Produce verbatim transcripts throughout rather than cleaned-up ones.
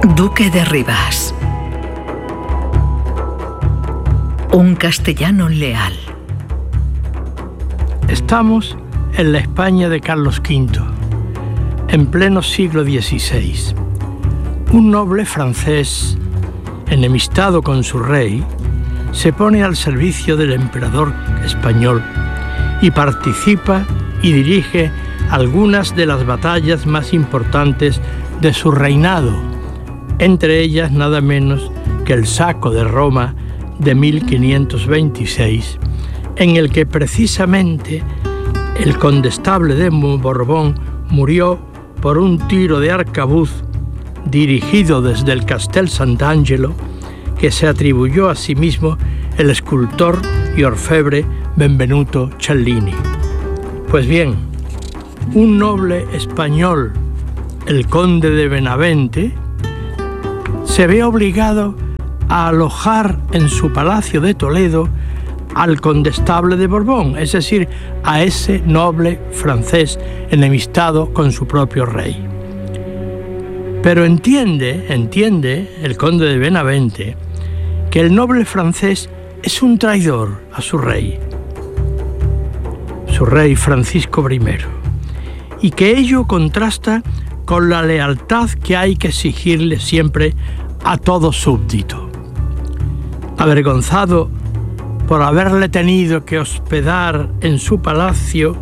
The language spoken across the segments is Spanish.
Duque de Rivas. Un castellano leal. Estamos en la España de Carlos quinto, en pleno siglo dieciséis. Un noble francés, enemistado con su rey, se pone al servicio del emperador español y participa y dirige algunas de las batallas más importantes de su reinado, entre ellas nada menos que el saco de Roma de mil quinientos veintiséis, en el que precisamente el condestable de Borbón murió por un tiro de arcabuz dirigido desde el Castel Sant'Angelo, que se atribuyó a sí mismo el escultor y orfebre Benvenuto Cellini. Pues bien, un noble español, el conde de Benavente, se ve obligado a alojar en su palacio de Toledo al condestable de Borbón, es decir, a ese noble francés enemistado con su propio rey. Pero entiende, entiende el conde de Benavente que el noble francés es un traidor a su rey, su rey Francisco primero, y que ello contrasta con la lealtad que hay que exigirle siempre a todo súbdito. Avergonzado por haberle tenido que hospedar en su palacio,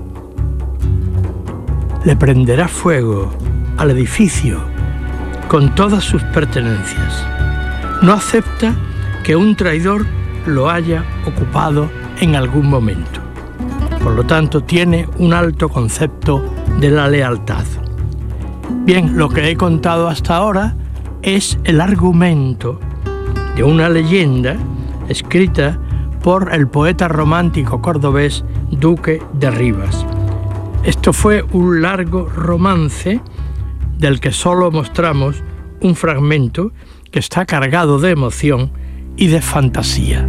le prenderá fuego al edificio con todas sus pertenencias. No acepta que un traidor lo haya ocupado en algún momento. Por lo tanto, tiene un alto concepto de la lealtad. Bien, lo que he contado hasta ahora es el argumento de una leyenda escrita por el poeta romántico cordobés Duque de Rivas. Esto fue un largo romance del que solo mostramos un fragmento que está cargado de emoción y de fantasía.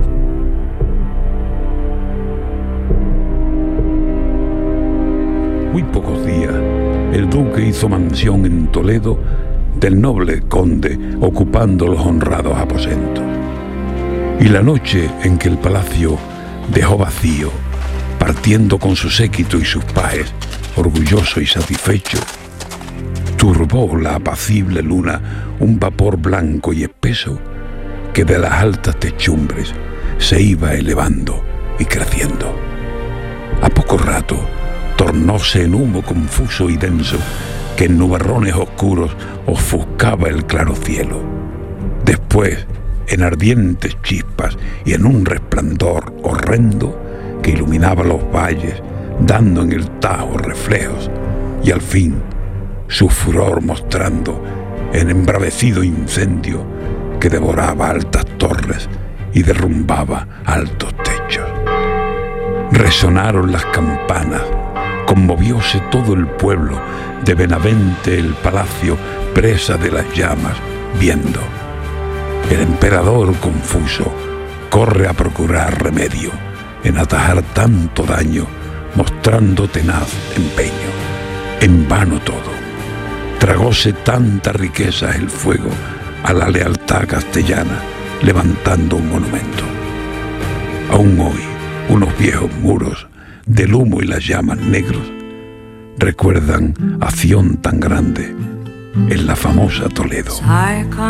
Muy pocos días, el duque hizo mansión en Toledo del noble conde, ocupando los honrados aposentos. Y la noche en que el palacio dejó vacío, partiendo con su séquito y sus pajes, orgulloso y satisfecho, turbó la apacible luna un vapor blanco y espeso que de las altas techumbres se iba elevando y creciendo. A poco rato tornóse en humo confuso y denso que en nubarrones oscuros ofuscaba el claro cielo. Después, en ardientes chispas y en un resplandor horrendo que iluminaba los valles, dando en el Tajo reflejos, y al fin su furor mostrando en embravecido incendio que devoraba altas torres y derrumbaba altos techos. Resonaron las campanas, conmovióse todo el pueblo de Benavente, el palacio presa de las llamas, viendo. El emperador confuso corre a procurar remedio en atajar tanto daño, mostrando tenaz empeño. En vano todo. Tragóse tanta riqueza el fuego a la lealtad castellana, levantando un monumento. Aún hoy, unos viejos muros del humo y las llamas negros recuerdan acción tan grande en la famosa Toledo.